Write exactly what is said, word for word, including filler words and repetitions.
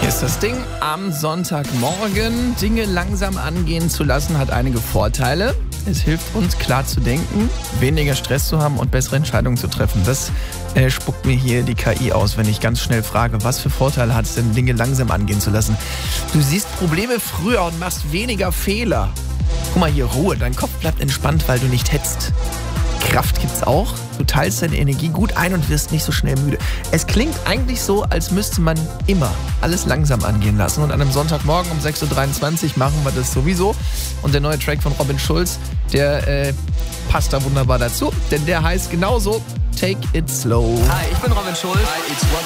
Hier ist das Ding am Sonntagmorgen. Dinge langsam angehen zu lassen hat einige Vorteile. Es hilft uns, klar zu denken, weniger Stress zu haben und bessere Entscheidungen zu treffen. Das äh, spuckt mir hier die K I aus, wenn ich ganz schnell frage, was für Vorteile hat es denn, Dinge langsam angehen zu lassen. Du siehst Probleme früher und machst weniger Fehler. Guck mal hier, Ruhe, dein Kopf bleibt entspannt, weil du nicht hetzt. Kraft gibt's auch. Du teilst deine Energie gut ein und wirst nicht so schnell müde. Es klingt eigentlich so, als müsste man immer alles langsam angehen lassen. Und an einem Sonntagmorgen um sechs Uhr dreiundzwanzig machen wir das sowieso. Und der neue Track von Robin Schulz, der äh, passt da wunderbar dazu. Denn der heißt genauso Take It Slow. Hi, ich bin Robin Schulz. Hi, it's